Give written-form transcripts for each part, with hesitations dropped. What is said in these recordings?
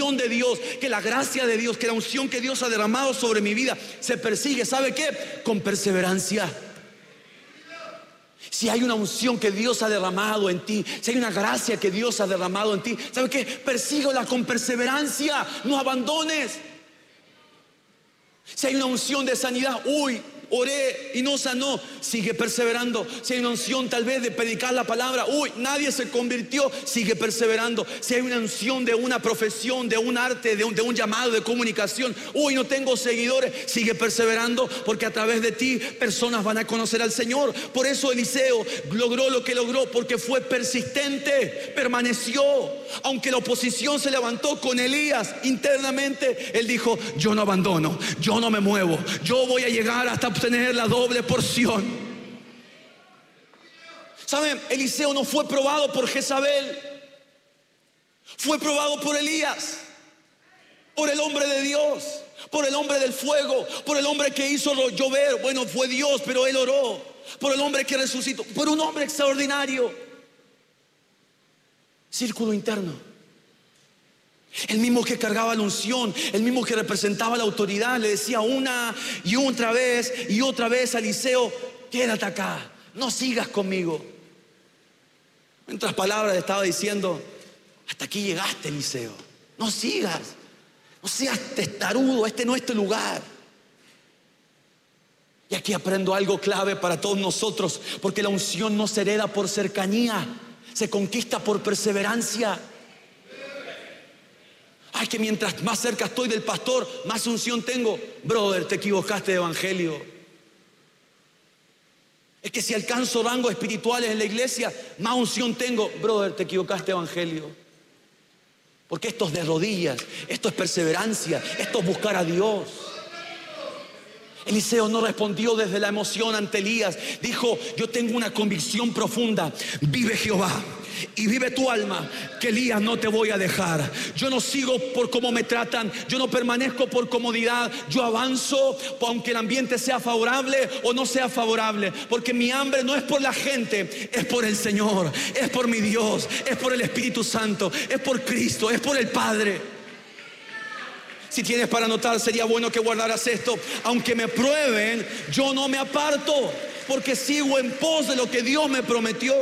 unción de Dios, que la gracia de Dios, que la unción que Dios ha derramado sobre mi vida se persigue, ¿sabe qué? Con perseverancia. Si hay una unción que Dios ha derramado en ti, si hay una gracia que Dios ha derramado en ti, ¿sabe qué? Persíguela con perseverancia, no abandones. Si hay una unción de sanidad, oré y no sanó, sigue perseverando. Si hay una unción tal vez de predicar la palabra, nadie se convirtió, sigue perseverando. Si hay una unción de una profesión, de un arte, de un llamado de comunicación, no tengo seguidores, sigue perseverando, porque a través de ti personas van a conocer al Señor. Por eso Eliseo logró lo que logró, porque fue persistente, permaneció. Aunque la oposición se levantó con Elías internamente, él dijo: yo no abandono, yo no me muevo, yo voy a llegar hasta obtener la doble porción. ¿Saben? Eliseo no fue probado por Jezabel, fue probado por Elías, por el hombre de Dios, por el hombre del fuego, por el hombre que hizo llover. Bueno, fue Dios, pero él oró. Por el hombre que resucitó, por un hombre extraordinario. Círculo interno. El mismo que cargaba la unción, el mismo que representaba la autoridad, le decía una y otra vez a Eliseo: quédate acá, no sigas conmigo. En otras palabras, le estaba diciendo: hasta aquí llegaste, Eliseo, no sigas, no seas testarudo, este no es tu lugar. Y aquí aprendo algo clave para todos nosotros, porque la unción no se hereda por cercanía, se conquista por perseverancia. Ay, que mientras más cerca estoy del pastor, más unción tengo. Brother, te equivocaste de evangelio. Es que si alcanzo rangos espirituales en la iglesia, más unción tengo. Brother, te equivocaste de evangelio. Porque esto es de rodillas, esto es perseverancia, esto es buscar a Dios. Eliseo no respondió desde la emoción ante Elías. Dijo: yo tengo una convicción profunda. Vive Jehová y vive tu alma, que Elías no te voy a dejar. Yo no sigo por cómo me tratan, yo no permanezco por comodidad, yo avanzo aunque el ambiente sea favorable o no sea favorable, porque mi hambre no es por la gente, es por el Señor, es por mi Dios, es por el Espíritu Santo, es por Cristo, es por el Padre. Si tienes para anotar, sería bueno que guardaras esto: aunque me prueben, yo no me aparto, porque sigo en pos de lo que Dios me prometió.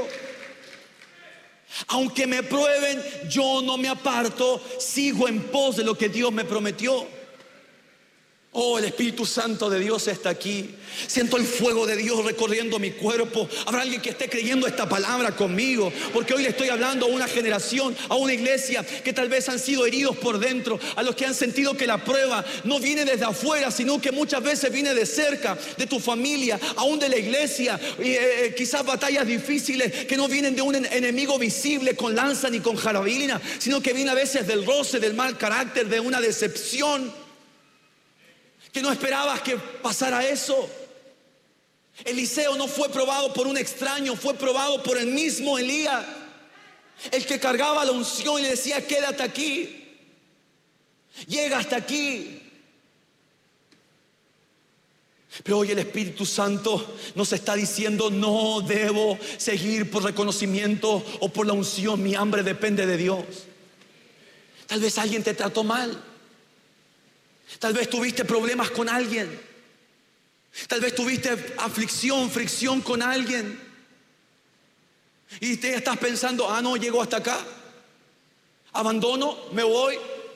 Aunque me prueben, yo no me aparto, sigo en pos de lo que Dios me prometió. Oh, el Espíritu Santo de Dios está aquí. Siento el fuego de Dios recorriendo mi cuerpo. Habrá alguien que esté creyendo esta palabra conmigo, porque hoy le estoy hablando a una generación, a una iglesia que tal vez han sido heridos por dentro, a los que han sentido que la prueba no viene desde afuera, sino que muchas veces viene de cerca, de tu familia, aún de la iglesia. Quizás batallas difíciles que no vienen de un enemigo visible con lanza ni con jarabilina, sino que viene a veces del roce, del mal carácter, de una decepción, que no esperabas que pasara eso. Eliseo no fue probado por un extraño, fue probado por el mismo Elías, el que cargaba la unción y le decía: quédate aquí, llega hasta aquí. Pero hoy el Espíritu Santo nos está diciendo: no debo seguir por reconocimiento o por la unción, mi hambre depende de Dios. Tal vez alguien te trató mal. Tal vez tuviste problemas con alguien. Tal vez tuviste fricción con alguien. Y te estás pensando: no, llego hasta acá, abandono, me voy.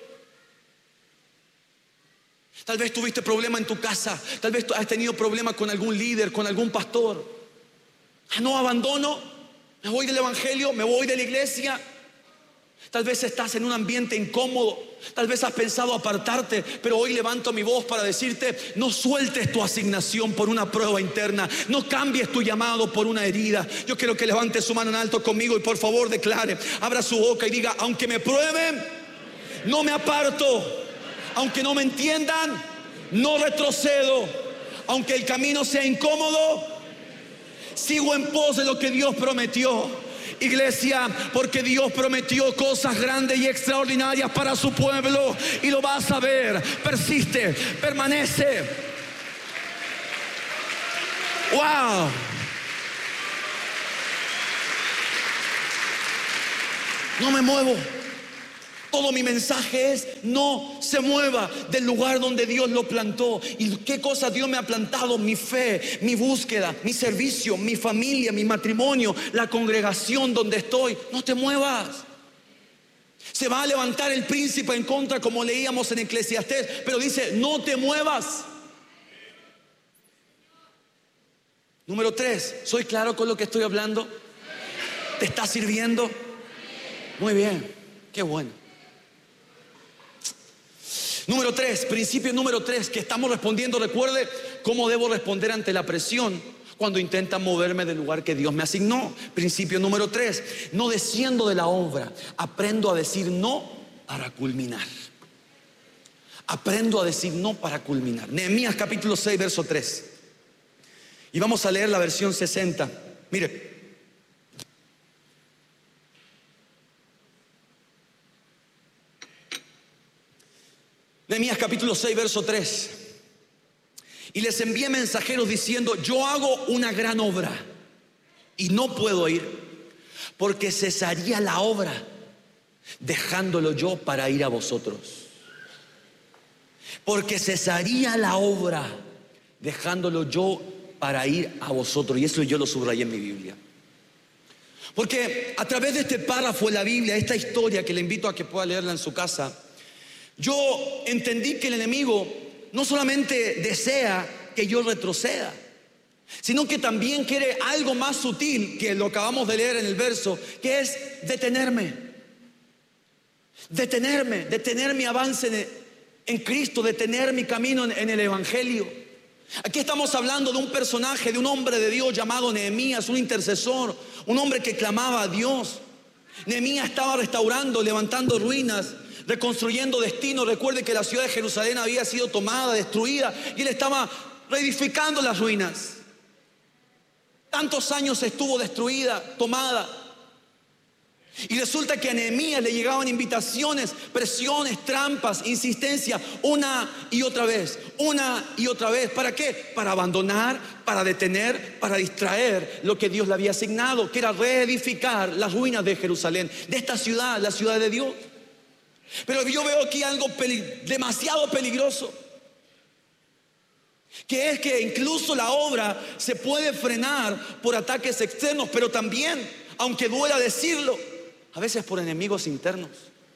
Tal vez tuviste problema en tu casa. Tal vez has tenido problemas con algún líder, con algún pastor. No, abandono, me voy del evangelio, me voy de la iglesia. Tal vez estás en un ambiente incómodo, tal vez has pensado apartarte, pero hoy levanto mi voz para decirte: no sueltes tu asignación por una prueba interna, no cambies tu llamado por una herida. Yo quiero que levante su mano en alto conmigo y por favor declare, abra su boca y diga: aunque me prueben, no me aparto, aunque no me entiendan, no retrocedo, aunque el camino sea incómodo, sigo en pos de lo que Dios prometió. Iglesia, porque Dios prometió cosas grandes y extraordinarias para su pueblo, y lo vas a ver. Persiste, permanece. Wow. No me muevo. Todo mi mensaje es: no se mueva del lugar donde Dios lo plantó. ¿Y qué cosa Dios me ha plantado? Mi fe, mi búsqueda, mi servicio, mi familia, mi matrimonio, la congregación donde estoy. No te muevas. Se va a levantar el príncipe en contra, como leíamos en Eclesiastés, pero dice: no te muevas. Número 3, ¿soy claro con lo que estoy hablando? ¿Te está sirviendo? Muy bien, qué bueno. Número 3, principio número 3 que estamos respondiendo. Recuerde cómo debo responder ante la presión cuando intentan moverme del lugar que Dios me asignó. Principio número 3, no desciendo de la obra, aprendo a decir no para culminar. Aprendo a decir no para culminar. Nehemías capítulo 6, verso 3. Y vamos a leer la versión 60. Mire. Nehemías capítulo 6, verso 3. Y les envié mensajeros diciendo: yo hago una gran obra y no puedo ir, porque cesaría la obra, dejándolo yo para ir a vosotros. Porque cesaría la obra, dejándolo yo para ir a vosotros. Y eso yo lo subrayé en mi Biblia. Porque a través de este párrafo de la Biblia, esta historia que le invito a que pueda leerla en su casa, yo entendí que el enemigo no solamente desea que yo retroceda, sino que también quiere algo más sutil que lo acabamos de leer en el verso, que es detenerme. Detener mi avance en Cristo, detener mi camino en el Evangelio. Aquí estamos hablando de un personaje, de un hombre de Dios llamado Nehemías, un intercesor, un hombre que clamaba a Dios. Nehemías estaba restaurando, levantando ruinas, reconstruyendo destinos. Recuerde que la ciudad de Jerusalén había sido tomada, destruida, y él estaba reedificando las ruinas. Tantos años estuvo destruida, tomada. Y resulta que a Nehemías le llegaban invitaciones, presiones, trampas, insistencia, una y otra vez. ¿Para qué? Para abandonar, para detener, para distraer lo que Dios le había asignado, que era reedificar las ruinas de Jerusalén, de esta ciudad, la ciudad de Dios. Pero yo veo aquí algo demasiado peligroso, que es que incluso la obra se puede frenar por ataques externos, pero también, aunque duela decirlo, a veces por enemigos internos.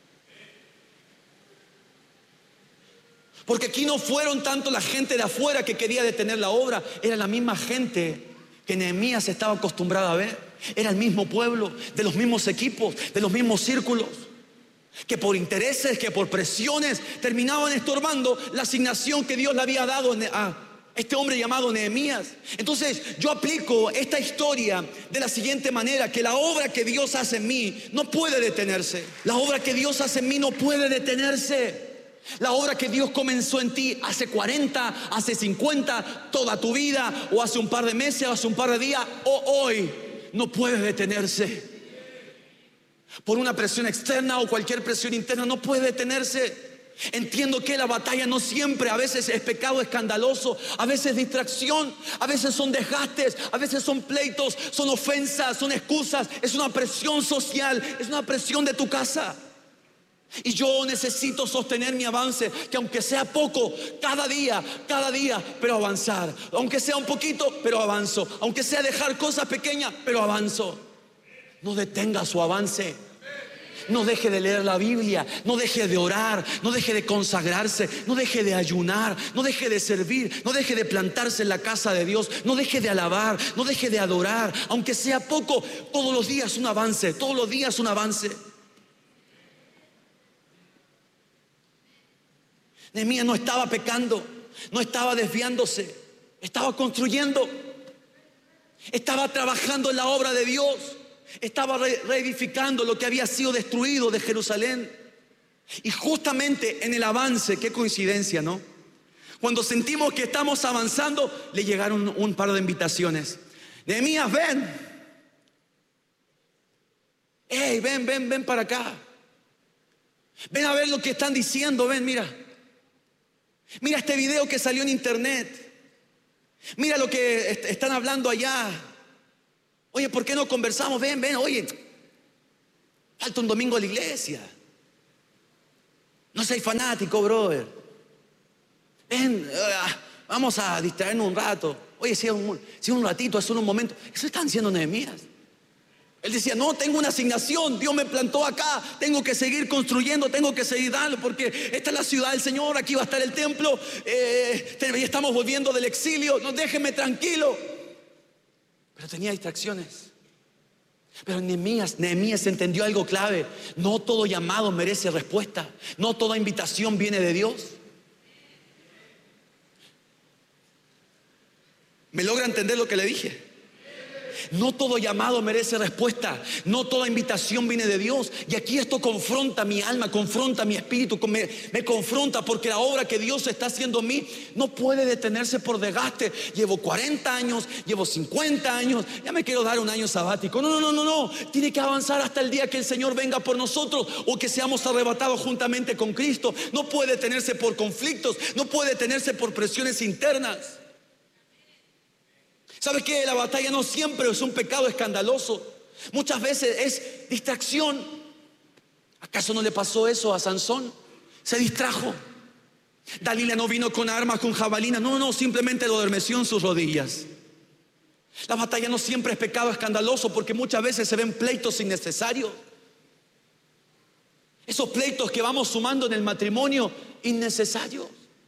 Porque aquí no fueron tanto la gente de afuera que quería detener la obra, era la misma gente que Nehemías estaba acostumbrado a ver. Era el mismo pueblo, de los mismos equipos, de los mismos círculos, que por intereses, que por presiones terminaban estorbando la asignación que Dios le había dado a este hombre llamado Nehemías. Entonces yo aplico esta historia de la siguiente manera: que la obra que Dios hace en mí no puede detenerse. La obra que Dios hace en mí no puede detenerse. La obra que Dios comenzó en ti hace 40, hace 50, toda tu vida, o hace un par de meses, o hace un par de días, o hoy, no puede detenerse. Por una presión externa o cualquier presión interna, no puede detenerse. Entiendo que la batalla no siempre, a veces es pecado escandaloso, a veces es distracción, a veces son desgastes, a veces son pleitos, son ofensas, son excusas, es una presión social, es una presión de tu casa. Y yo necesito sostener mi avance, que aunque sea poco, cada día, pero avanzar. Aunque sea un poquito, pero avanzo. Aunque sea dejar cosas pequeñas, pero avanzo. No detenga su avance. No deje de leer la Biblia, no deje de orar, no deje de consagrarse, no deje de ayunar, no deje de servir, no deje de plantarse en la casa de Dios, no deje de alabar, no deje de adorar, aunque sea poco. Todos los días un avance, todos los días un avance. Nehemías no estaba pecando, no estaba desviándose, estaba construyendo, estaba trabajando en la obra de Dios. Estaba reedificando lo que había sido destruido de Jerusalén. Y justamente en el avance, qué coincidencia, ¿no? Cuando sentimos que estamos avanzando, le llegaron un par de invitaciones. Nehemías, ven. Hey, ven para acá. Ven a ver lo que están diciendo, ven, mira. Mira este video que salió en internet. Mira lo que están hablando allá. Oye, ¿por qué no conversamos? Ven, oye, falta un domingo a la iglesia. No seas fanático, brother. Ven, vamos a distraernos un rato. Oye, si un ratito, es solo un momento. Eso está haciendo Nehemías. Él decía, no, tengo una asignación, Dios me plantó acá, tengo que seguir construyendo, tengo que seguir dando, porque esta es la ciudad del Señor, aquí va a estar el templo, y estamos volviendo del exilio, no, déjeme tranquilo. Pero tenía distracciones. Pero Nehemías entendió algo clave: no todo llamado merece respuesta, no toda invitación viene de Dios. ¿Me logra entender lo que le dije? No todo llamado merece respuesta, no toda invitación viene de Dios. Y aquí esto confronta mi alma, confronta mi espíritu, me confronta, porque la obra que Dios está haciendo en mí no puede detenerse por desgaste. Llevo 40 años, llevo 50 años, ya me quiero dar un año sabático. No, tiene que avanzar hasta el día que el Señor venga por nosotros o que seamos arrebatados juntamente con Cristo. No puede detenerse por conflictos, no puede detenerse por presiones internas. ¿Sabes qué? La batalla no siempre es un pecado escandaloso. Muchas veces es distracción. ¿Acaso no le pasó eso a Sansón? Se distrajo. Dalila no vino con armas, con jabalina. No, simplemente lo adormeció en sus rodillas. La batalla no siempre es pecado escandaloso, porque muchas veces se ven pleitos innecesarios. Esos pleitos que vamos sumando en el matrimonio, innecesarios.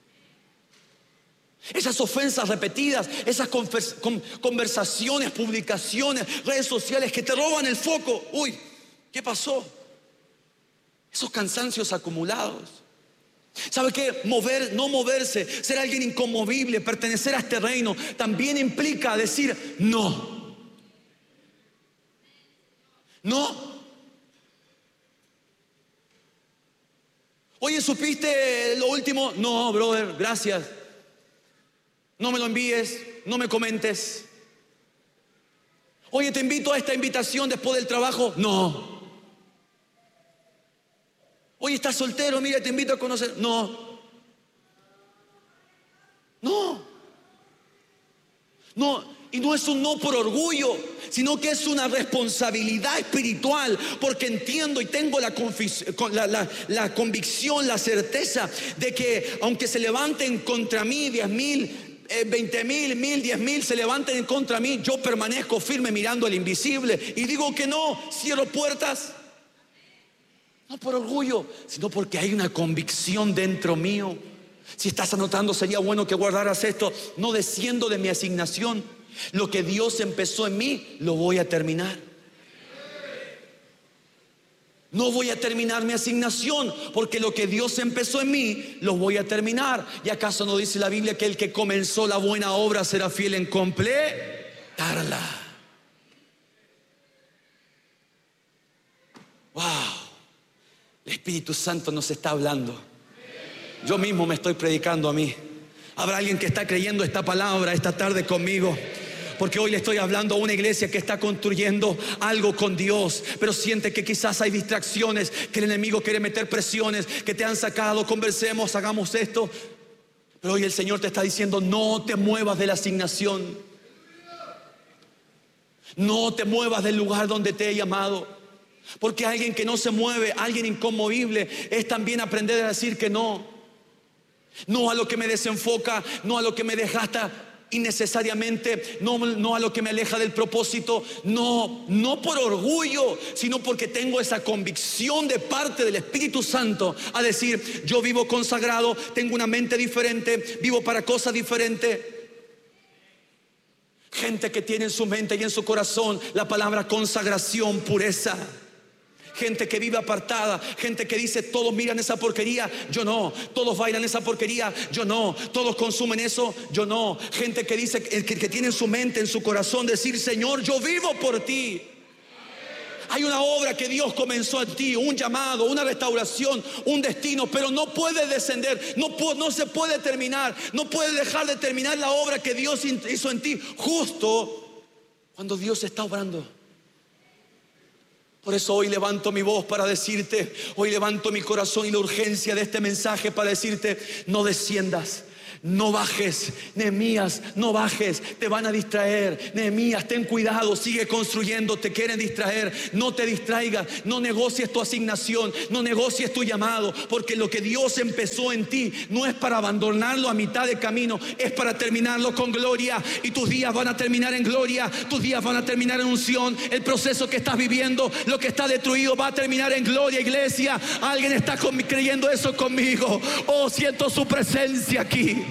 Esas ofensas repetidas, esas conversaciones, publicaciones, redes sociales que te roban el foco. Uy, ¿qué pasó? Esos cansancios acumulados. ¿Sabe qué? No moverse, ser alguien inconmovible, pertenecer a este reino, también implica decir no. No. Oye, ¿supiste lo último? No, brother, gracias. No me lo envíes, no me comentes. Oye, te invito a esta invitación después del trabajo. No. Oye, ¿estás soltero? Mira, te invito a conocer. No. Y no es un no por orgullo, sino que es una responsabilidad espiritual, porque entiendo y tengo la convicción, la certeza de que aunque se levanten contra mí 10,000, 20,000, 1,000, 10,000 se levanten en contra de mí, yo permanezco firme mirando al invisible y digo que no, cierro puertas. No por orgullo, sino porque hay una convicción dentro mío. Si estás anotando, sería bueno que guardaras esto: no desciendo de mi asignación. Lo que Dios empezó en mí, lo voy a terminar. No voy a terminar mi asignación, porque lo que Dios empezó en mí, lo voy a terminar. ¿Y acaso no dice la Biblia que el que comenzó la buena obra será fiel en completarla? Wow, el Espíritu Santo nos está hablando. Yo mismo me estoy predicando a mí. Habrá alguien que está creyendo esta palabra esta tarde conmigo, porque hoy le estoy hablando a una iglesia que está construyendo algo con Dios, pero siente que quizás hay distracciones, que el enemigo quiere meter presiones, que te han sacado. Conversemos, hagamos esto. Pero hoy el Señor te está diciendo: no te muevas de la asignación. No te muevas del lugar donde te he llamado. Porque alguien que no se mueve, alguien inconmovible, es también aprender a decir que no. No a lo que me desenfoca, no a lo que me desgasta innecesariamente, no a lo que me aleja del propósito. No por orgullo, sino porque tengo esa convicción de parte del Espíritu Santo a decir: yo vivo consagrado, tengo una mente diferente, vivo para cosas diferentes. Gente que tiene en su mente y en su corazón la palabra consagración, pureza. Gente que vive apartada, gente que dice: todos miran esa porquería, yo no. Todos bailan esa porquería, yo no. Todos consumen eso, yo no. Gente que dice, que tiene en su mente, en su corazón, decir: Señor, yo vivo por ti. Hay una obra que Dios comenzó en ti, un llamado, una restauración, un destino, pero no puede descender, no se puede terminar, no puede dejar de terminar la obra que Dios hizo en ti justo cuando Dios está obrando. Por eso hoy levanto mi voz para decirte, hoy levanto mi corazón y la urgencia de este mensaje para decirte: no desciendas. No bajes, Nehemías, no bajes, te van a distraer. Nehemías, ten cuidado, sigue construyendo, te quieren distraer. No te distraigas, no negocies tu asignación, no negocies tu llamado, porque lo que Dios empezó en ti no es para abandonarlo a mitad de camino, es para terminarlo con gloria. Y tus días van a terminar en gloria, tus días van a terminar en unción. El proceso que estás viviendo, lo que está destruido, va a terminar en gloria, iglesia. Alguien está creyendo eso conmigo. Oh, siento su presencia aquí.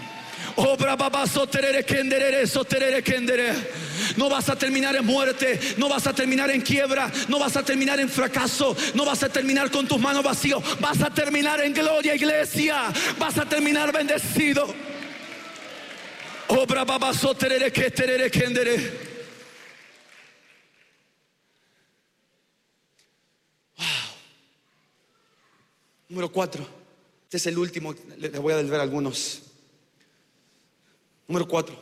No vas a terminar en muerte, no vas a terminar en quiebra, no vas a terminar en fracaso, no vas a terminar con tus manos vacías, vas a terminar en gloria, iglesia, vas a terminar bendecido. Número 4. Este es el último, les voy a devolver algunos. Número 4.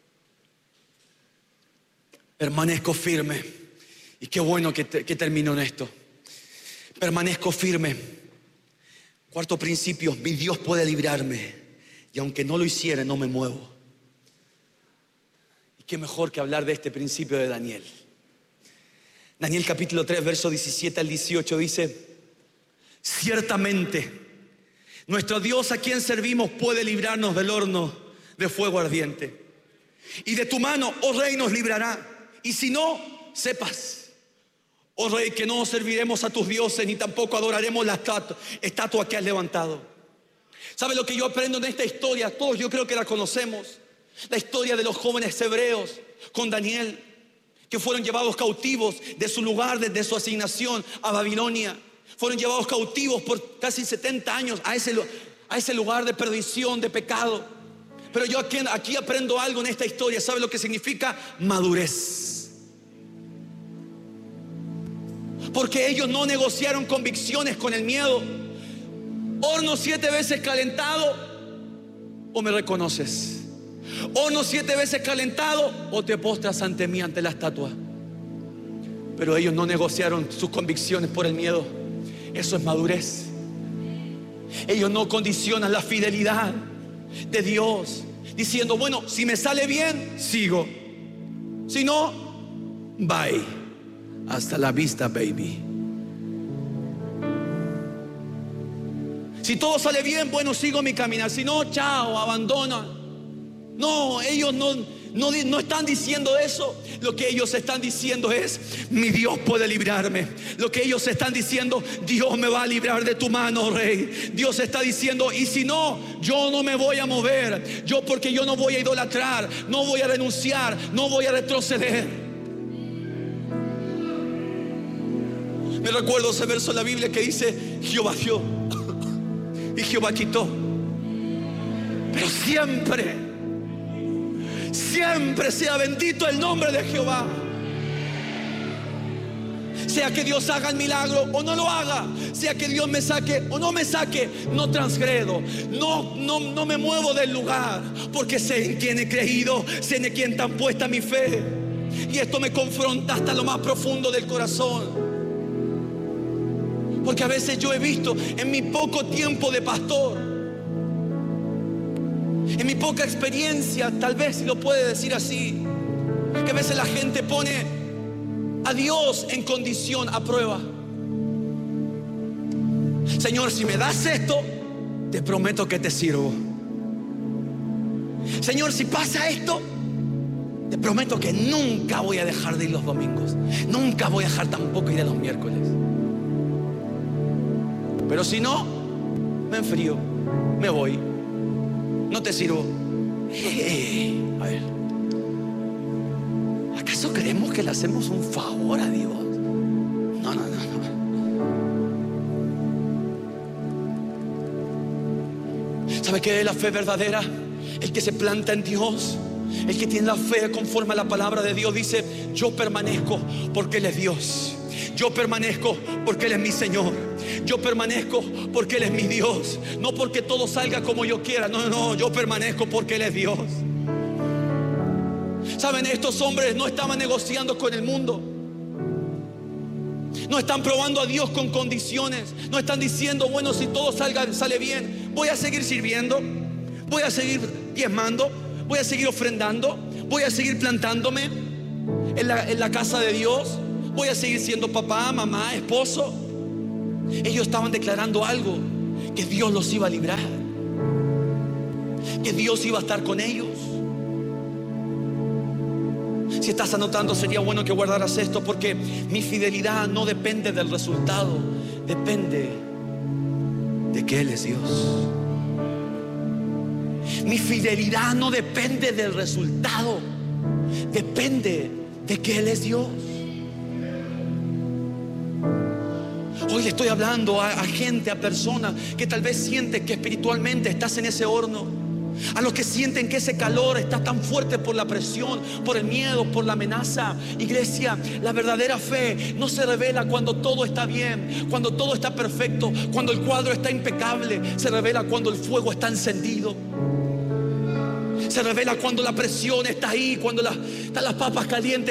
Permanezco firme. Y qué bueno que termino en esto. Permanezco firme. Cuarto principio, mi Dios puede librarme. Y aunque no lo hiciera, no me muevo. Y qué mejor que hablar de este principio de Daniel. Daniel capítulo 3, verso 17 al 18 dice: ciertamente, nuestro Dios a quien servimos puede librarnos del horno de fuego ardiente. Y de tu mano, oh rey, nos librará. Y si no, sepas, oh rey, que no serviremos a tus dioses, ni tampoco adoraremos la estatua que has levantado. ¿Sabe lo que yo aprendo en esta historia? Todos yo creo que la conocemos. La historia de los jóvenes hebreos con Daniel, que fueron llevados cautivos de su lugar, desde su asignación a Babilonia. Fueron llevados cautivos por casi 70 años a ese lugar de perdición, de pecado. Pero yo aquí aprendo algo en esta historia. ¿Sabe lo que significa? Madurez. Porque ellos no negociaron convicciones con el miedo. Horno 7 veces calentado, o me reconoces. Horno 7 veces calentado, o te postras ante mí, ante la estatua. Pero ellos no negociaron sus convicciones por el miedo. Eso es madurez. Ellos no condicionan la fidelidad de Dios diciendo: bueno, si me sale bien, sigo. Si no, bye. Hasta la vista, baby. Si todo sale bien, bueno, sigo mi caminar. Si no, chao, abandona. No, ellos no están diciendo eso. Lo que ellos están diciendo es: mi Dios puede librarme. Lo que ellos están diciendo: Dios me va a librar de tu mano, rey. Dios está diciendo: y si no, yo no me voy a mover. Porque yo no voy a idolatrar, no voy a renunciar, no voy a retroceder. Me recuerdo ese verso en la Biblia que dice: Jehová dio y Jehová quitó. Pero siempre sea bendito el nombre de Jehová. Sea que Dios haga el milagro o no lo haga, sea que Dios me saque o no me saque, no transgredo, no me muevo del lugar, porque sé en quién he creído, sé en quién está puesta mi fe. Y esto me confronta hasta lo más profundo del corazón. Porque a veces yo he visto en mi poco tiempo de pastor, en mi poca experiencia, tal vez si lo puede decir así, que a veces la gente pone a Dios en condición, a prueba. Señor, si me das esto, te prometo que te sirvo. Señor, si pasa esto, te prometo que nunca voy a dejar de ir los domingos, nunca voy a dejar tampoco ir a los miércoles. Pero si no, me enfrío, me voy, no te sirvo. A ver, ¿acaso creemos que le hacemos un favor a Dios? No. ¿Sabe qué es la fe verdadera? El que se planta en Dios, el que tiene la fe conforme a la palabra de Dios, dice: yo permanezco porque Él es Dios. Yo permanezco porque Él es mi Señor. Yo permanezco porque Él es mi Dios. No porque todo salga como yo quiera. No, yo permanezco porque Él es Dios. Saben, estos hombres no estaban negociando con el mundo. No están probando a Dios con condiciones. No están diciendo: bueno, si todo sale bien, voy a seguir sirviendo, Voy a seguir diezmando, voy a seguir ofrendando, voy a seguir plantándome en la casa de Dios, voy a seguir siendo papá, mamá, esposo. Ellos estaban declarando algo, que Dios los iba a librar, que Dios iba a estar con ellos. Si estás anotando, sería bueno que guardaras esto, porque mi fidelidad no depende del resultado, depende de que Él es Dios. Mi fidelidad no depende del resultado, depende de que Él es Dios. Hoy le estoy hablando a gente, a personas que tal vez sienten que espiritualmente estás en ese horno, a los que sienten que ese calor está tan fuerte por la presión, por el miedo, por la amenaza. Iglesia, la verdadera fe no se revela cuando todo está bien, cuando todo está perfecto, cuando el cuadro está impecable. Se revela cuando el fuego está encendido. Se revela cuando la presión está ahí, cuando están las papas calientes